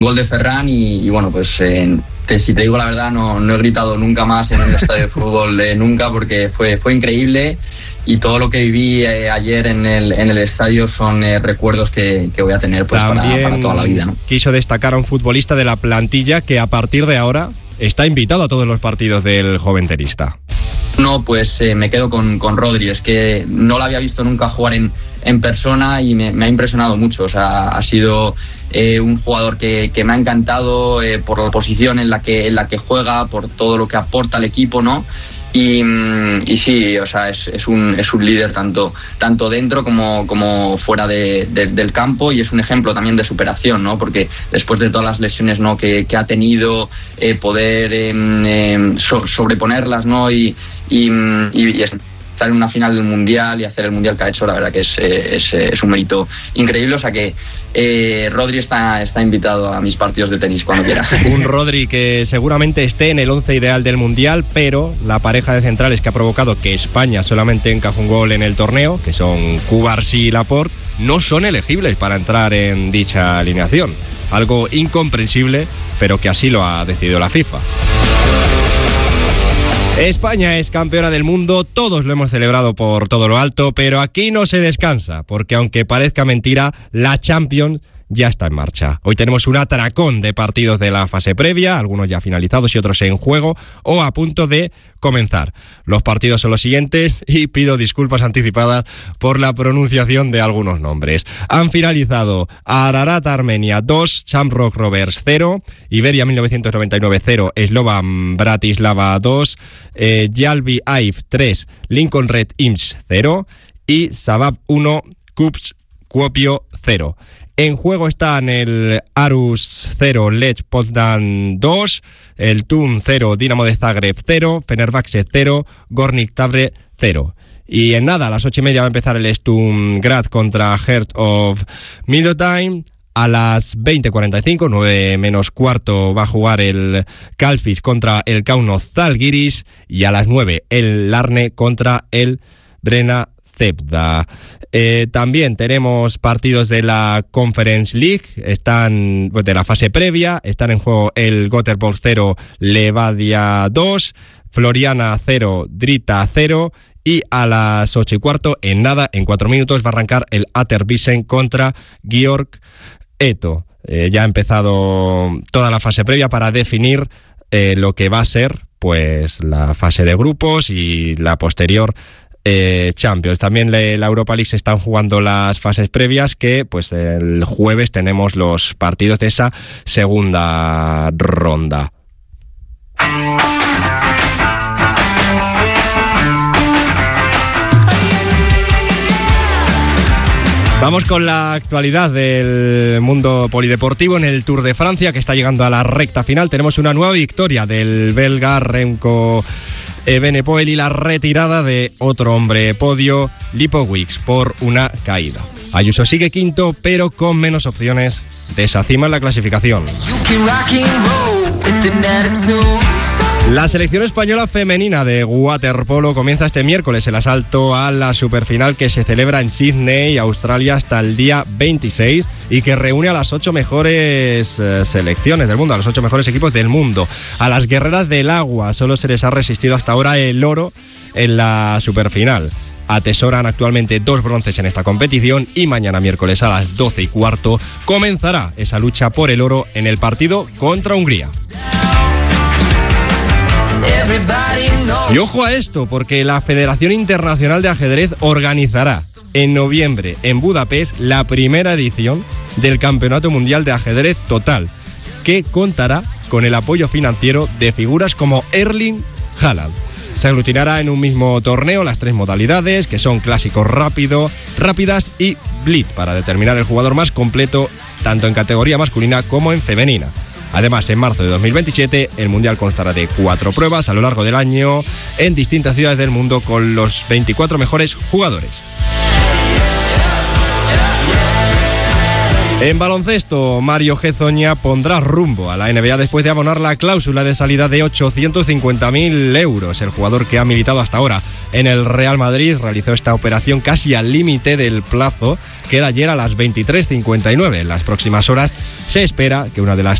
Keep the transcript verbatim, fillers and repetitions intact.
Gol de Ferran y, y bueno, pues eh, te, si te digo la verdad, no, no he gritado nunca más en un estadio de fútbol, eh, nunca, porque fue, fue increíble y todo lo que viví eh, ayer en el, en el estadio son eh, recuerdos que, que voy a tener pues para, para toda la vida, ¿no? Quiso destacar a un futbolista de la plantilla que a partir de ahora está invitado a todos los partidos del joven tenista. No, pues eh, me quedo con, con Rodri, es que no lo había visto nunca jugar en, en persona y me, me ha impresionado mucho, o sea, ha sido eh, un jugador que, que me ha encantado eh, por la posición en la que en la que juega, por todo lo que aporta al equipo, ¿no? Y, y sí, o sea, es, es un es un líder tanto tanto dentro como, como fuera de, de, del campo, y es un ejemplo también de superación, ¿no? Porque después de todas las lesiones, ¿no?, que, que ha tenido, eh, poder eh, eh, so, sobreponerlas, ¿no? Y, y, y, y estar en una final del Mundial y hacer el Mundial que ha hecho, la verdad que es, es, es un mérito increíble. O sea que eh, Rodri está, está invitado a mis partidos de tenis cuando quiera. Un Rodri que seguramente esté en el once ideal del Mundial, pero la pareja de centrales que ha provocado que España solamente encaje un gol en el torneo, que son Cubarsí y Laporte, no son elegibles para entrar en dicha alineación. Algo incomprensible, pero que así lo ha decidido la FIFA. España es campeona del mundo, todos lo hemos celebrado por todo lo alto, pero aquí no se descansa, porque aunque parezca mentira, la Champions ya está en marcha. Hoy tenemos un atracón de partidos de la fase previa, algunos ya finalizados y otros en juego o a punto de comenzar. Los partidos son los siguientes y pido disculpas anticipadas por la pronunciación de algunos nombres. Han finalizado Ararat Armenia dos, Shamrock Rovers cero, Iberia mil novecientos noventa y nueve cero, Slovan Bratislava dos, eh, Jalvi Aiv tres, Lincoln Red Imps cero y Sabab uno, Kups Kuopio cero. En juego están el Arus cero, Lech Poznan dos, el Thun cero, Dinamo de Zagreb cero, Fenerbahce cero, Gornik Tabre cero. Y en nada, a las ocho y media va a empezar el Sturm Graz contra Heart of Middelheim. A las veinte cuarenta y cinco, nueve menos cuarto, va a jugar el Kalfis contra el Kaunos Zalgiris. Y a las nueve, el Larne contra el Brena Zebda. Eh, también tenemos partidos de la Conference League, están de la fase previa, están en juego el Göteborg cero, Levadia dos, Floriana cero, Drita cero, y a las ocho y cuarto, en nada, en cuatro minutos, va a arrancar el Atterbissen contra Georg Eto. Eh, ya ha empezado toda la fase previa para definir eh, lo que va a ser pues la fase de grupos y la posterior Eh, Champions. También le, la Europa League se están jugando las fases previas, que pues el jueves tenemos los partidos de esa segunda ronda. Vamos con la actualidad del mundo polideportivo en el Tour de Francia, que está llegando a la recta final. Tenemos una nueva victoria del belga Remco Evenepoel y la retirada de otro hombre podio, Lipowicz, por una caída. Ayuso sigue quinto, pero con menos opciones de esa cima en la clasificación. La selección española femenina de waterpolo comienza este miércoles el asalto a la superfinal que se celebra en Sydney, Australia, hasta el día veintiséis y que reúne a las ocho mejores eh, selecciones del mundo, a los ocho mejores equipos del mundo. A las guerreras del agua solo se les ha resistido hasta ahora el oro en la superfinal. Atesoran actualmente dos bronces en esta competición y mañana miércoles a las doce y cuarto comenzará esa lucha por el oro en el partido contra Hungría. Y ojo a esto, porque la Federación Internacional de Ajedrez organizará en noviembre en Budapest la primera edición del Campeonato Mundial de Ajedrez Total, que contará con el apoyo financiero de figuras como Erling Haaland. Se aglutinará en un mismo torneo las tres modalidades, que son clásico rápido, rápidas y blitz, para determinar el jugador más completo tanto en categoría masculina como en femenina. Además, en marzo de dos mil veintisiete, el Mundial constará de cuatro pruebas a lo largo del año en distintas ciudades del mundo con los veinticuatro mejores jugadores. En baloncesto, Mario Hezonja pondrá rumbo a la N B A después de abonar la cláusula de salida de ochocientos cincuenta mil euros. El jugador, que ha militado hasta ahora en el Real Madrid, realizó esta operación casi al límite del plazo, que era ayer a las veintitrés cincuenta y nueve. En las próximas horas se espera que una de las